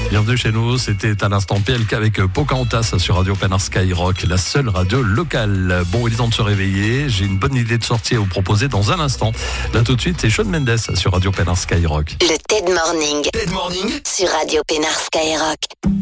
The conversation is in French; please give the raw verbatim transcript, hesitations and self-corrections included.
Bienvenue chez nous, c'était à l'instant P L K avec Pocahontas sur Radio Pénard Skyrock, la seule radio locale. Bon, il est temps de se réveiller, j'ai une bonne idée de sortie à vous proposer dans un instant. Là tout de suite, c'est Shawn Mendes sur Radio Pénard Skyrock. Le T E D Morning. T E D Morning Sur Radio Pénard Skyrock.